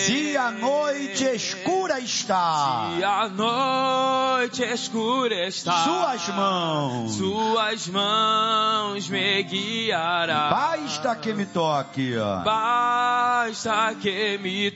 Se a noite escura está, se a noite escura está, suas mãos me guiará. Basta que me toque, basta que me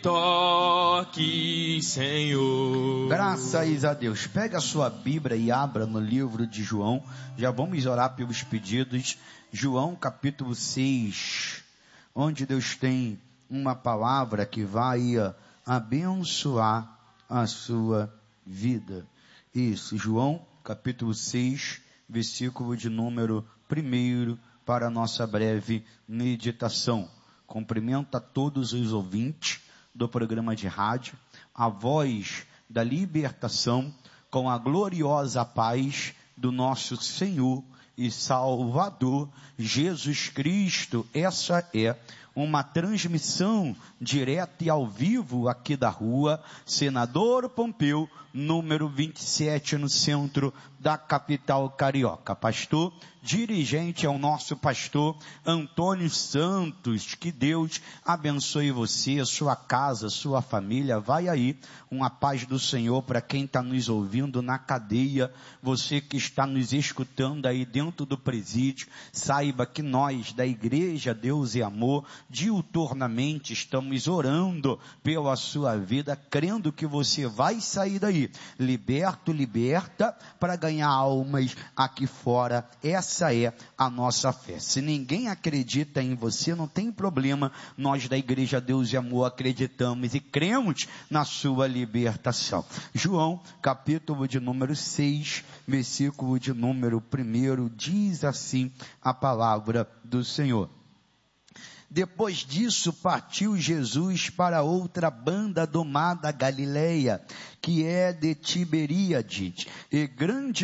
toque, Senhor. Graças a Deus. Pega a sua Bíblia e abra no livro de João. Já vamos orar pelos pedidos. João capítulo 6, onde Deus tem uma palavra que vai abençoar a sua vida. Isso, João capítulo 6, versículo de número 1, para a nossa breve meditação. Cumprimento a todos os ouvintes do programa de rádio, a voz da libertação, com a gloriosa paz do nosso Senhor e Salvador Jesus Cristo. Essa é uma transmissão direta e ao vivo aqui da rua Senador Pompeu, número 27, no centro da capital carioca. Pastor, dirigente é o nosso pastor Antônio Santos. Que Deus abençoe você, sua casa, sua família. Vai aí, uma paz do Senhor para quem está nos ouvindo na cadeia, você que está nos escutando aí dentro do presídio. Saiba que nós da Igreja Deus e Amor diuturnamente estamos orando pela sua vida, crendo que você vai sair daí liberto, liberta, para ganhar almas aqui fora. Essa é a nossa fé. Se ninguém acredita em você, não tem problema, nós da Igreja Deus e Amor acreditamos e cremos na sua libertação. João, capítulo de número 6, versículo de número 1, diz assim a palavra do Senhor. Depois disso, partiu Jesus para outra banda do mar da Galileia, que é de Tiberíades, e grande